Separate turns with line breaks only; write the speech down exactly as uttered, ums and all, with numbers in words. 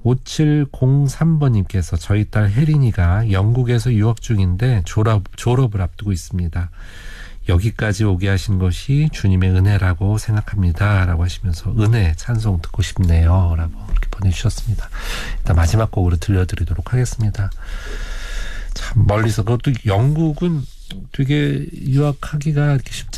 오칠공삼 번님께서 저희 딸 혜린이가 영국에서 유학 중인데 졸업, 졸업을 앞두고 있습니다. 여기까지 오게 하신 것이 주님의 은혜라고 생각합니다. 라고 하시면서 은혜 찬송 듣고 싶네요. 라고 이렇게 보내주셨습니다. 일단 마지막 곡으로 들려드리도록 하겠습니다. 참 멀리서 그것도 영국은 되게 유학하기가 쉽지